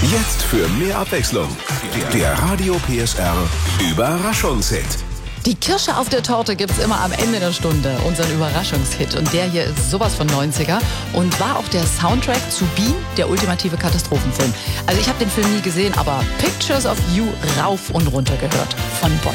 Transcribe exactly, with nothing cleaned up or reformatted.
Jetzt für mehr Abwechslung. Der Radio P S R Überraschungshit. Die Kirsche auf der Torte gibt's immer am Ende der Stunde, unseren Überraschungshit. Und der hier ist sowas von neunziger und war auch der Soundtrack zu Bean, der ultimative Katastrophenfilm. Also ich habe den Film nie gesehen, aber Pictures of You rauf und runter gehört von Boy.